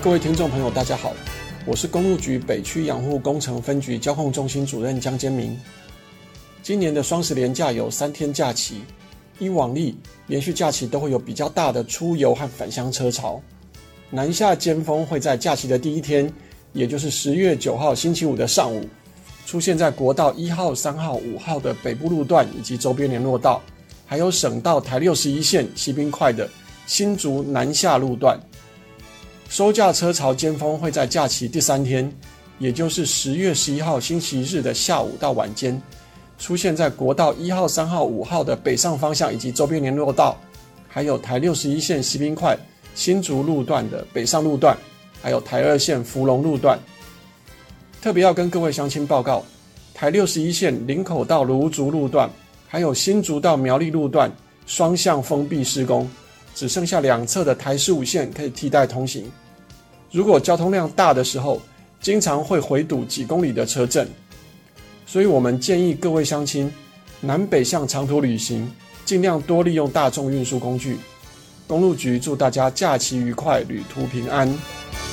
各位听众朋友大家好，我是公路局北区养护工程分局交控中心主任江坚明。今年的双十连假有3天假期，依往例连续假期都会有比较大的出游和返乡车潮。南下尖峰会在假期的第一天，也就是10月9号星期五的上午，出现在国道1号、3号、5号的北部路段以及周边联络道，还有省道台61线西滨快的新竹南下路段。收假车潮尖峰会在假期第3天，也就是10月11号星期日的下午到晚间，出现在国道1号、3号、5号的北上方向以及周边联络道，还有台61线西滨快新竹路段的北上路段，还有台2线福隆路段。特别要跟各位乡亲报告，台61线林口到芦竹路段，还有新竹到苗栗路段双向封闭施工，只剩下2侧的台15线可以替代通行。如果交通量大的时候，经常会回堵几公里的车阵，所以我们建议各位乡亲南北向长途旅行，尽量多利用大众运输工具。公路局祝大家假期愉快，旅途平安。